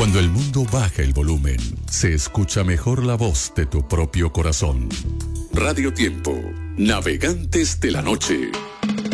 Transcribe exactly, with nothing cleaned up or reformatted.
Cuando el mundo baja el volumen, se escucha mejor la voz de tu propio corazón. Radio Tiempo, navegantes de la noche.